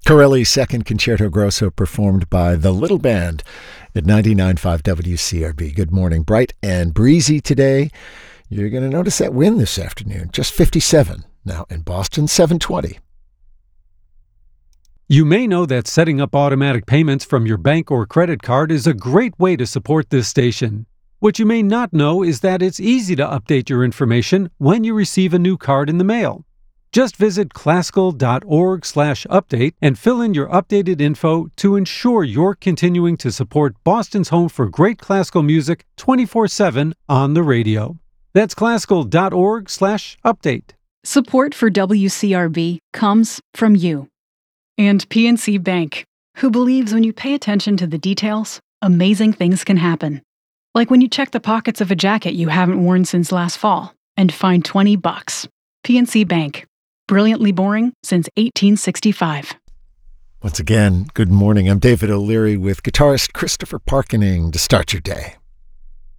Corelli's second Concerto Grosso performed by the Little Band at 99.5 WCRB. Good morning. Bright and breezy today. You're going to notice that wind this afternoon, just 57. Now in Boston, 720. You may know that setting up automatic payments from your bank or credit card is a great way to support this station. What you may not know is that it's easy to update your information when you receive a new card in the mail. Just visit classical.org/update and fill in your updated info to ensure you're continuing to support Boston's home for great classical music 24/7 on the radio. That's classical.org/update. Support for WCRB comes from you. And PNC Bank, who believes when you pay attention to the details, amazing things can happen. Like when you check the pockets of a jacket you haven't worn since last fall and find $20. PNC Bank. Brilliantly boring since 1865. Once again, good morning. I'm David O'Leary with guitarist Christopher Parkening to start your day.